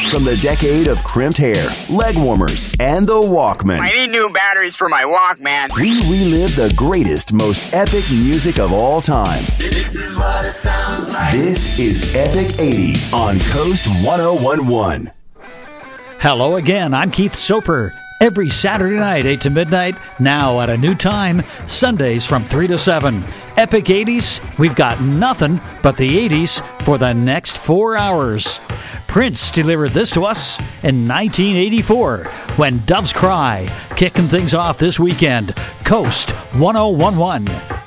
From the decade of crimped hair, leg warmers, and the Walkman. I need new batteries for my Walkman. We relive the greatest, most epic music of all time. This is what it sounds like. This is Epic 80s on Coast 1011. Hello again, I'm Keith Soper. Every Saturday night, 8 to midnight, now at a new time, Sundays from 3 to 7. Epic 80s, we've got nothing but the 80s for the next 4 hours. Prince delivered this to us in 1984 when Doves Cry, kicking things off this weekend. Coast 1011.